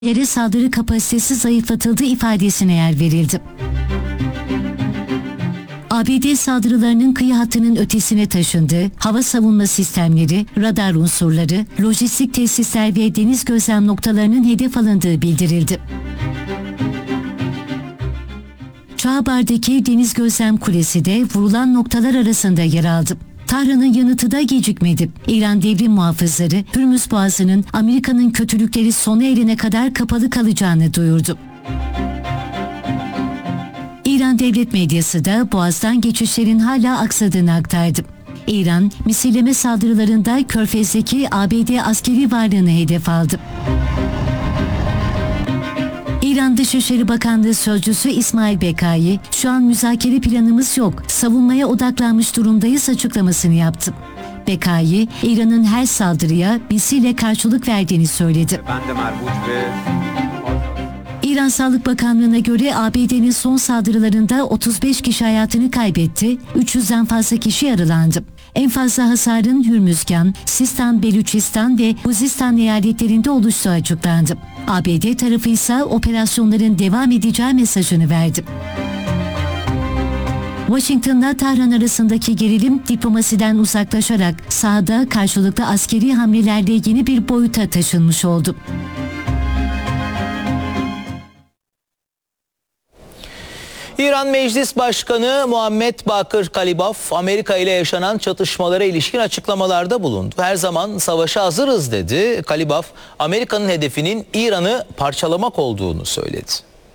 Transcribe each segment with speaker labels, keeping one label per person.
Speaker 1: yere saldırı kapasitesi zayıflatıldığı ifadesine yer verildi. ABD saldırılarının kıyı hattının ötesine taşındığı, hava savunma sistemleri, radar unsurları, lojistik tesisler ve deniz gözlem noktalarının hedef alındığı bildirildi. Çağbar'daki deniz gözlem kulesi de vurulan noktalar arasında yer aldı. Tahran'ın yanıtı da gecikmedi. İran devrim muhafızları Hürmüz Boğazı'nın Amerika'nın kötülükleri sona erene kadar kapalı kalacağını duyurdu. İran devlet medyası da Boğaz'dan geçişlerin hala aksadığını aktardı. İran, misilleme saldırılarında Körfez'deki ABD askeri varlığını hedef aldı. İran Dışişleri Bakanlığı Sözcüsü İsmail Bekai, "Şu an müzakere planımız yok, savunmaya odaklanmış durumdayız" açıklamasını yaptı. Bekai, İran'ın her saldırıya misille karşılık verdiğini söyledi. İran Sağlık Bakanlığı'na göre ABD'nin son saldırılarında 35 kişi hayatını kaybetti, 300'den fazla kişi yaralandı. En fazla hasarın Hürmüzgan, Sistan, Belüçistan ve Huzistan eyaletlerinde oluştuğu açıklandı. ABD tarafı ise operasyonların devam edeceği mesajını verdi. Washington'la Tahran arasındaki gerilim diplomasiden uzaklaşarak sahada karşılıklı askeri hamlelerle yeni bir boyuta taşınmış oldu.
Speaker 2: İran Meclis Başkanı Muhammed Bakır Kalibaf, Amerika ile yaşanan çatışmalara ilişkin açıklamalarda bulundu. "Her zaman savaşa hazırız" dedi. Kalibaf, Amerika'nın hedefinin İran'ı parçalamak olduğunu söyledi.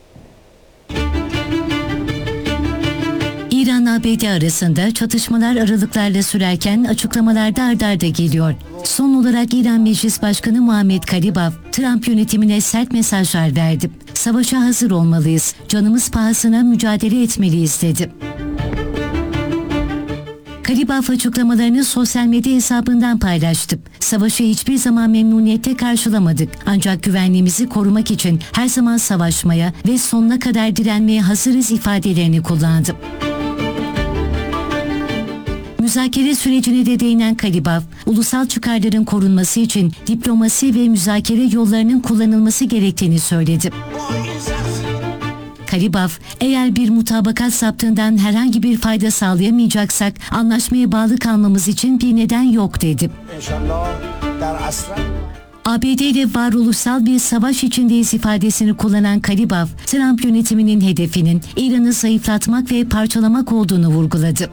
Speaker 1: İran-ABD arasında çatışmalar aralıklarla sürerken açıklamalar da ard arda geliyor. Son olarak İran Meclis Başkanı Muhammed Kalibaf, Trump yönetimine sert mesajlar verdi. "Savaşa hazır olmalıyız, canımız pahasına mücadele etmeliyiz" dedi. Kalibaf açıklamalarını sosyal medya hesabından paylaştı. "Savaşı hiçbir zaman memnuniyetle karşılamadık. Ancak güvenliğimizi korumak için her zaman savaşmaya ve sonuna kadar direnmeye hazırız" ifadelerini kullandı. Müzakere sürecine de değinen Kalibaf, ulusal çıkarların korunması için diplomasi ve müzakere yollarının kullanılması gerektiğini söyledi. Kalibaf, "Eğer bir mutabakat saptığından herhangi bir fayda sağlayamayacaksak anlaşmaya bağlı kalmamız için bir neden yok" dedi. ABD ile varoluşsal bir savaş içindeyiz ifadesini kullanan Kalibaf, Trump yönetiminin hedefinin İran'ı zayıflatmak ve parçalamak olduğunu vurguladı.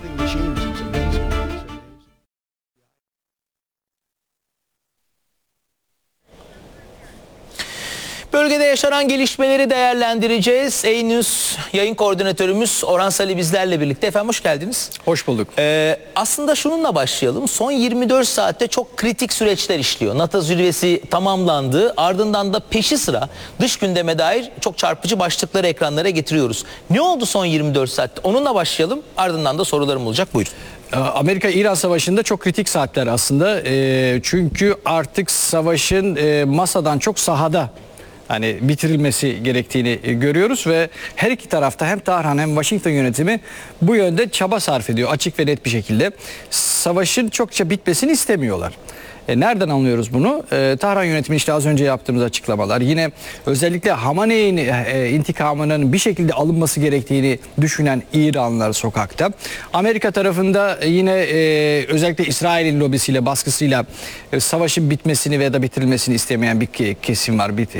Speaker 2: Bölgede yaşanan gelişmeleri değerlendireceğiz. News yayın koordinatörümüz Orhan Sali bizlerle birlikte. Efendim hoş geldiniz.
Speaker 3: Hoş bulduk.
Speaker 2: Aslında şununla başlayalım. Son 24 saatte çok kritik süreçler işliyor. NATO zirvesi tamamlandı. Ardından da peşi sıra dış gündeme dair çok çarpıcı başlıkları ekranlara getiriyoruz. Ne oldu son 24 saatte? Onunla başlayalım. Ardından da sorularım olacak. Buyurun.
Speaker 3: Amerika-İran savaşında çok kritik saatler aslında. Çünkü artık savaşın masadan çok sahada bitirilmesi gerektiğini görüyoruz ve her iki tarafta hem Tahran hem Washington yönetimi bu yönde çaba sarf ediyor açık ve net bir şekilde. Savaşın çokça bitmesini istemiyorlar. Nereden anlıyoruz bunu? Tahran yönetimi işte az önce yaptığımız açıklamalar. Yine özellikle Hamaney'in intikamının bir şekilde alınması gerektiğini düşünen İranlılar sokakta. Amerika tarafında yine özellikle İsrail'in lobisiyle, baskısıyla savaşın bitmesini veya da bitirilmesini istemeyen bir kesim var. Bir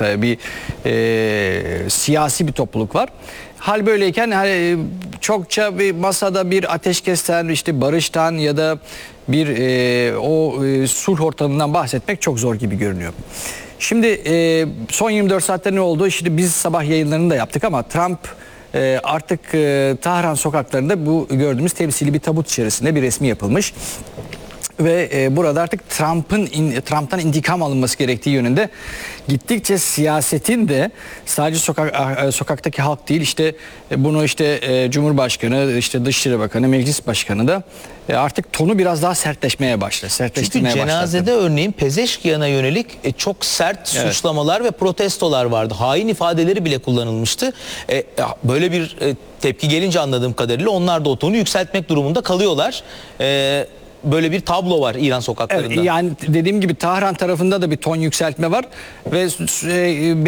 Speaker 3: siyasi bir topluluk var. Hal böyleyken çokça bir masada bir ateşkesten, işte barıştan ya da bir sulh ortamından bahsetmek çok zor gibi görünüyor. Şimdi son 24 saatte ne oldu? Şimdi biz sabah yayınlarını da yaptık ama Trump artık Tahran sokaklarında bu gördüğümüz temsili bir tabut içerisinde bir resmi yapılmış. Ve burada artık Trump'tan intikam alınması gerektiği yönünde gittikçe siyasetin de sadece sokaktaki halk değil, işte bunu Cumhurbaşkanı, işte Dışişleri Bakanı, Meclis Başkanı da artık tonu biraz daha sertleşmeye başladı.
Speaker 2: Çünkü cenazede örneğin Pezeşkiyan'a yönelik çok sert suçlamalar ve protestolar vardı. Hain ifadeleri bile kullanılmıştı. Böyle bir tepki gelince anladığım kadarıyla onlar da o tonu yükseltmek durumunda kalıyorlar. böyle bir tablo var İran sokaklarında.
Speaker 3: Yani dediğim gibi Tahran tarafında da bir ton yükseltme var ve